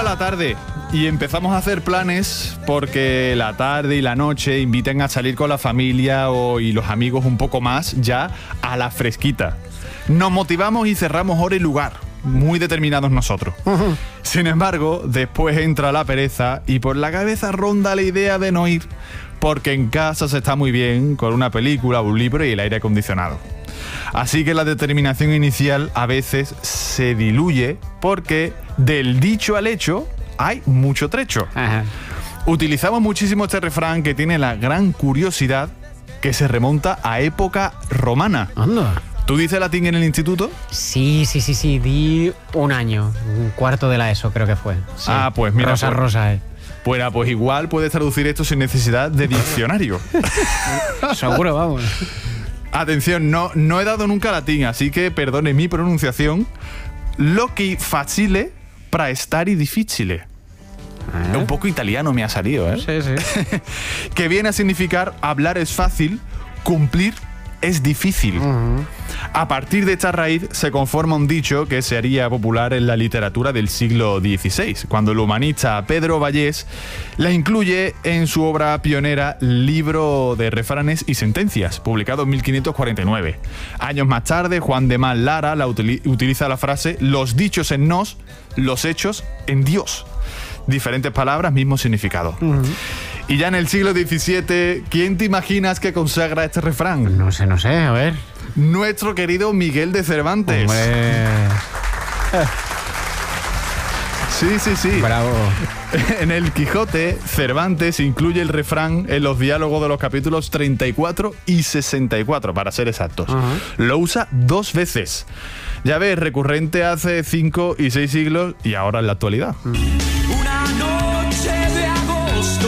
la tarde y empezamos a hacer planes porque la tarde y la noche invitan a salir con la familia y los amigos un poco más ya a la fresquita. Nos motivamos y cerramos hora y lugar, muy determinados nosotros. Sin embargo, después entra la pereza y por la cabeza ronda la idea de no ir, porque en casa se está muy bien con una película, un libro y el aire acondicionado. Así que la determinación inicial a veces se diluye porque del dicho al hecho hay mucho trecho. Ajá. Utilizamos muchísimo este refrán que tiene la gran curiosidad que se remonta a época romana. Anda. ¿Tú dices latín en el instituto? Sí, di un año, un cuarto de la ESO creo que fue. Sí. Ah, pues mira. Rosa. Bueno, pues igual puedes traducir esto sin necesidad de diccionario. Seguro, vamos. Atención, no he dado nunca latín, así que perdone mi pronunciación. Lo che facile para stare difficile. Un poco italiano me ha salido, ¿eh? Sí. Que viene a significar hablar es fácil, cumplir es difícil. A partir de esta raíz se conforma un dicho que se haría popular en la literatura del siglo XVI, cuando el humanista Pedro Vallés la incluye en su obra pionera Libro de Refranes y Sentencias, publicado en 1549. Años más tarde, Juan de Mal Lara utiliza la frase «los dichos en nos, los hechos en Dios». Diferentes palabras, mismo significado. Y ya en el siglo XVII, ¿quién te imaginas que consagra este refrán? No sé, a ver. Nuestro querido Miguel de Cervantes. Hombre. Sí. Bravo. En el Quijote, Cervantes incluye el refrán en los diálogos de los capítulos 34 y 64, para ser exactos. Lo usa 2 veces. Ya ves, recurrente hace 5 y 6 siglos y ahora en la actualidad. Una noche de agosto,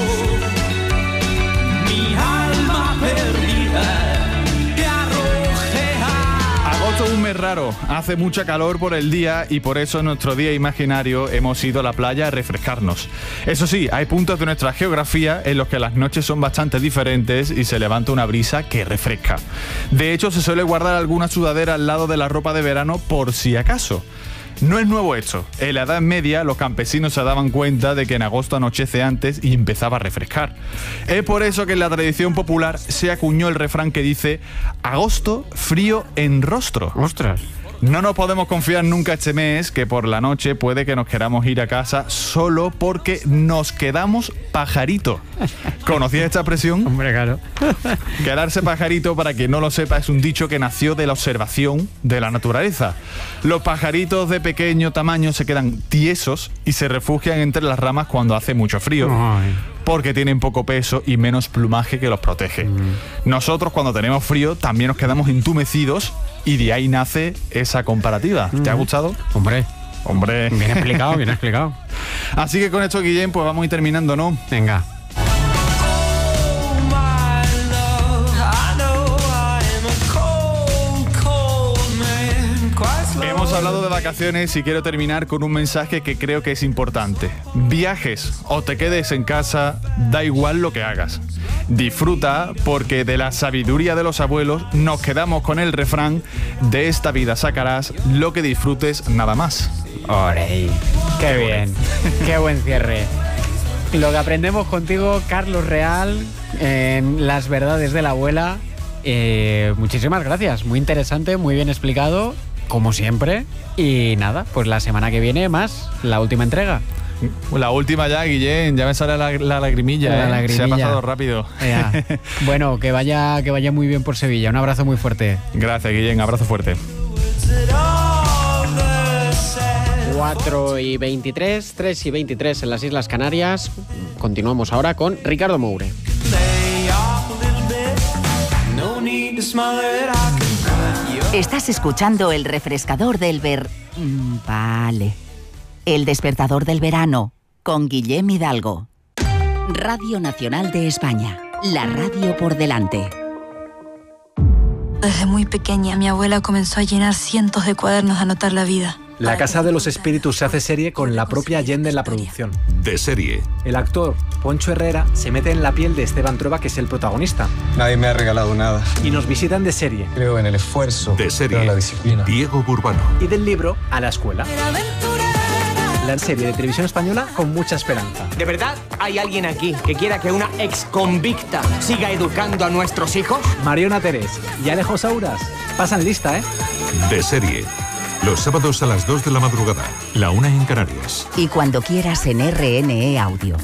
mi alma perdida te arrojé a... Agosto es un mes raro, hace mucha calor por el día y por eso en nuestro día imaginario hemos ido a la playa a refrescarnos. Eso sí, hay puntos de nuestra geografía en los que las noches son bastante diferentes y se levanta una brisa que refresca. De hecho, se suele guardar alguna sudadera al lado de la ropa de verano por si acaso. No es nuevo esto. En la Edad Media los campesinos se daban cuenta de que en agosto anochece antes y empezaba a refrescar. Es por eso que en la tradición popular se acuñó el refrán que dice «agosto, frío en rostro». ¡Ostras! No nos podemos confiar nunca este mes, que por la noche puede que nos queramos ir a casa solo porque nos quedamos pajarito. ¿Conocías esta expresión? Hombre, claro. Quedarse pajarito, para quien no lo sepa, es un dicho que nació de la observación de la naturaleza. Los pajaritos de pequeño tamaño se quedan tiesos y se refugian entre las ramas cuando hace mucho frío. Ay. Porque tienen poco peso y menos plumaje que los protege. Nosotros, cuando tenemos frío, también nos quedamos entumecidos y de ahí nace esa comparativa. ¿Te ha gustado? Hombre. Bien explicado. Así que con esto, Guillén, pues vamos a ir terminando, ¿no? Venga. Hemos hablado de vacaciones y quiero terminar con un mensaje que creo que es importante. Viajes o te quedes en casa, da igual lo que hagas. Disfruta, porque de la sabiduría de los abuelos nos quedamos con el refrán «de esta vida sacarás lo que disfrutes nada más». ¡Orey! ¡Qué bien! ¡Qué buen cierre! Lo que aprendemos contigo, Carlos Real, en Las verdades de la abuela. Muchísimas gracias. Muy interesante, muy bien explicado, como siempre. Y nada, pues la semana que viene más, la última entrega. La última ya, Guillén, ya me sale la lagrimilla. La lagrimilla. Se ha pasado rápido. Ya. Bueno, que vaya muy bien por Sevilla. Un abrazo muy fuerte. Gracias, Guillén, abrazo fuerte. 4:23, 3:23 en las Islas Canarias. Continuamos ahora con Ricardo Moure. Estás escuchando el refrescador del Vale. El despertador del verano, con Guillem Hidalgo. Radio Nacional de España, la radio por delante. Desde muy pequeña, mi abuela comenzó a llenar cientos de cuadernos a anotar la vida. La Casa de los Espíritus se hace serie con la propia Allende en la producción. De serie. El actor Poncho Herrera se mete en la piel de Esteban Trueba, que es el protagonista. Nadie me ha regalado nada. Y nos visitan de serie. Creo en el esfuerzo. De serie. Creo en la disciplina. Diego Burbano. Y del libro a la escuela. la serie de televisión española con mucha esperanza. ¿De verdad hay alguien aquí que quiera que una exconvicta siga educando a nuestros hijos? Mariona Terés y Alejo Sauras pasan lista, ¿eh? De serie. Los sábados a las 2 de la madrugada, la 1 en Canarias. Y cuando quieras en RNE Audio.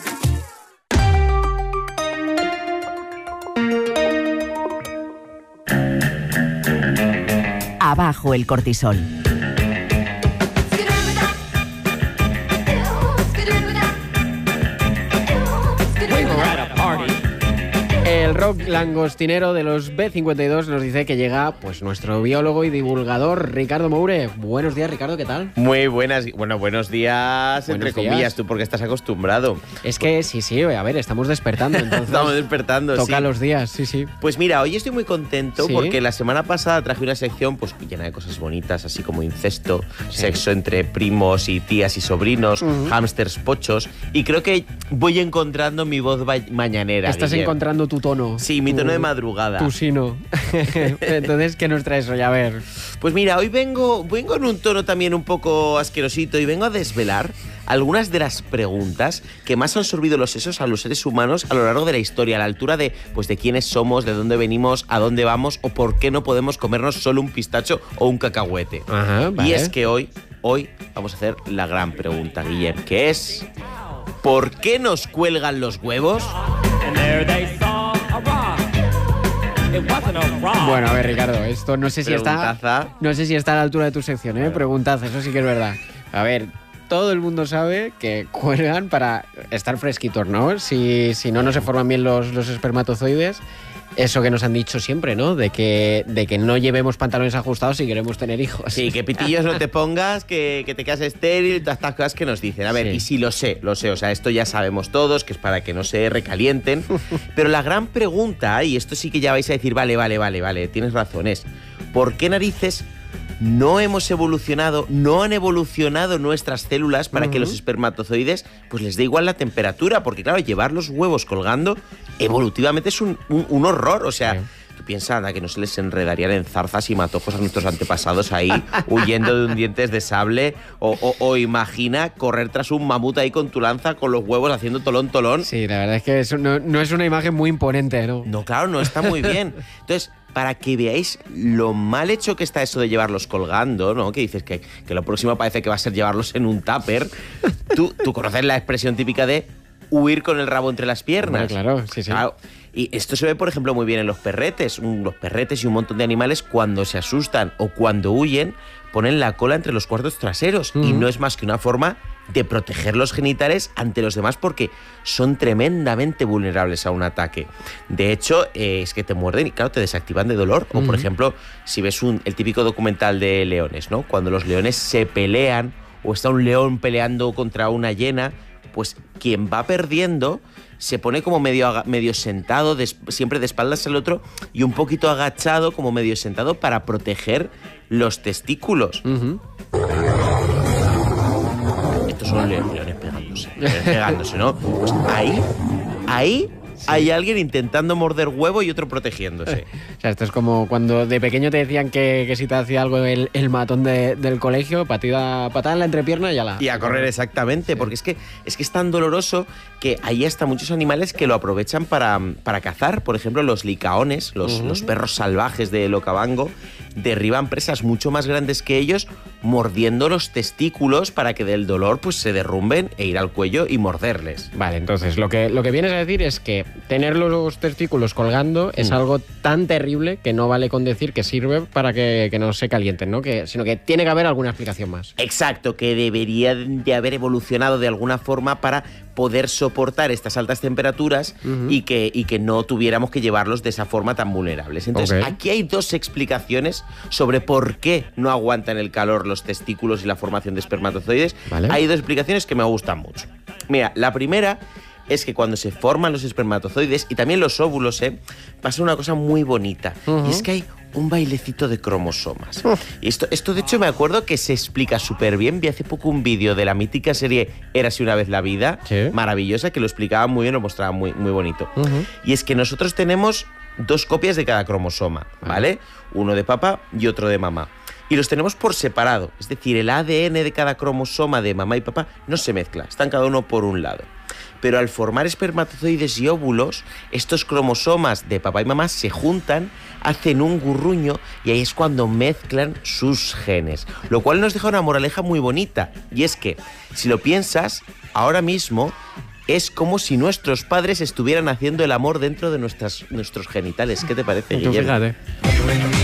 Abajo el cortisol. El rock langostinero de los B52 nos dice que llega pues nuestro biólogo y divulgador Ricardo Moure. Buenos días, Ricardo, ¿qué tal? Muy buenas, bueno, buenos días, Buenos entre días. comillas, tú porque estás acostumbrado. Es que sí, a ver, estamos despertando, entonces Estamos despertando, toca sí. los días, sí. Pues mira, hoy estoy muy contento ¿Sí? porque la semana pasada traje una sección pues llena de cosas bonitas, así como incesto, sexo entre primos y tías y sobrinos, hámsters pochos, y creo que voy encontrando mi voz mañanera. Estás Guillem. encontrando tu tono. Sí, mi tono de madrugada. Tu sino. Entonces, ¿qué nos traes hoy? A ver. Pues mira, hoy vengo en un tono también un poco asquerosito y vengo a desvelar algunas de las preguntas que más han sorbido los sesos a los seres humanos a lo largo de la historia, a la altura de, pues, de quiénes somos, de dónde venimos, a dónde vamos o por qué no podemos comernos solo un pistacho o un cacahuete. Ajá, vale. Y es que hoy vamos a hacer la gran pregunta, Guillem, que es ¿por qué nos cuelgan los huevos? Bueno, a ver, Ricardo, esto no sé si Preguntaza. está a la altura de tu sección, ¿eh? Preguntaza, eso sí que es verdad. A ver, todo el mundo sabe que cuelgan para estar fresquitos, ¿no? Si no se forman bien los espermatozoides. Eso que nos han dicho siempre, ¿no? De que no llevemos pantalones ajustados si queremos tener hijos. Sí, que pitillos no te pongas, que te quedas estéril, todas estas cosas que nos dicen. A ver, Sí. y sí, lo sé, o sea, esto ya sabemos todos, que es para que no se recalienten. Pero la gran pregunta, y esto sí que ya vais a decir, vale, tienes razón, es ¿por qué narices no hemos evolucionado, no han evolucionado nuestras células para que los espermatozoides pues les dé igual la temperatura? Porque claro, llevar los huevos colgando evolutivamente es un horror, o sea... Sí. Tú piensas, anda, que no se les enredarían en zarzas y matojos a nuestros antepasados ahí huyendo de un dientes de sable o imagina correr tras un mamut ahí con tu lanza con los huevos haciendo tolón. Sí, la verdad es que eso no es una imagen muy imponente, ¿no? No, claro, no está muy bien. Entonces, para que veáis lo mal hecho que está eso de llevarlos colgando, ¿no? Que dices que lo próximo parece que va a ser llevarlos en un tupper. Tú conoces la expresión típica de huir con el rabo entre las piernas. Hombre, claro, sí. Claro. Y esto se ve, por ejemplo, muy bien en los perretes. Los perretes y un montón de animales, cuando se asustan o cuando huyen, ponen la cola entre los cuartos traseros. Y no es más que una forma de proteger los genitales ante los demás porque son tremendamente vulnerables a un ataque. De hecho, es que te muerden y, claro, te desactivan de dolor. O, por ejemplo, si ves el típico documental de leones, ¿no? Cuando los leones se pelean o está un león peleando contra una hiena, pues quien va perdiendo se pone como medio sentado, siempre de espaldas al otro y un poquito agachado, como medio sentado para proteger los testículos. Estos son leones pegándose, ¿no? Pues ahí hay alguien intentando morder huevo y otro protegiéndose. O sea, esto es como cuando de pequeño te decían que si te hacía algo el matón del colegio, patada en la entrepierna y ala. Y a correr, exactamente, porque es que es tan doloroso que hay hasta muchos animales que lo aprovechan para cazar. Por ejemplo, los licaones, los perros salvajes de Okavango, derriban presas mucho más grandes que ellos mordiendo los testículos para que del dolor pues se derrumben e ir al cuello y morderles. Vale, entonces lo que vienes a decir es que tener los testículos colgando es algo tan terrible que no vale con decir que sirve para que no se calienten, ¿no? Sino que tiene que haber alguna explicación más. Exacto, que debería de haber evolucionado de alguna forma para poder soportar estas altas temperaturas y que no tuviéramos que llevarlos de esa forma tan vulnerables. Entonces, aquí hay dos explicaciones sobre por qué no aguantan el calor los testículos y la formación de espermatozoides. Vale. Hay dos explicaciones que me gustan mucho. Mira, la primera es que cuando se forman los espermatozoides y también los óvulos, pasa una cosa muy bonita. Y es que hay un bailecito de cromosomas. Y esto de hecho me acuerdo que se explica súper bien. Vi hace poco un vídeo de la mítica serie Érase una vez la vida, maravillosa, que lo explicaba muy bien, lo mostraba muy, muy bonito. Y es que nosotros tenemos dos copias de cada cromosoma, ¿vale? Uno de papá y otro de mamá. Y los tenemos por separado, es decir, el ADN de cada cromosoma de mamá y papá no se mezcla, están cada uno por un lado. Pero al formar espermatozoides y óvulos, estos cromosomas de papá y mamá se juntan, hacen un gurruño y ahí es cuando mezclan sus genes. Lo cual nos deja una moraleja muy bonita, y es que, si lo piensas, ahora mismo es como si nuestros padres estuvieran haciendo el amor dentro de nuestros genitales. ¿Qué te parece, Guillermo? Fíjate.